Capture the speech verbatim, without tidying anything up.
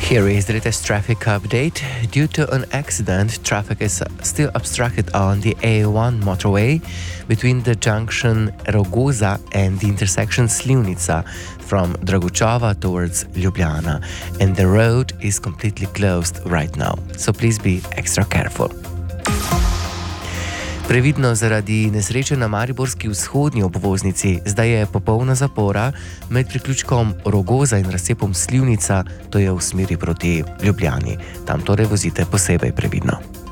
Here is the latest traffic update. Due to an accident, traffic is still obstructed on the A one motorway between the junction Rogoza and the intersection Slivnica from Dragučova towards Ljubljana, and the road is completely closed right now, so please be extra careful. Previdno zaradi nesreče na mariborski vzhodni obvoznici, zdaj je popolna zapora med priključkom Rogoza in razcepom Slivnica, to je v smeri proti Ljubljani. Tam torej vozite posebej previdno.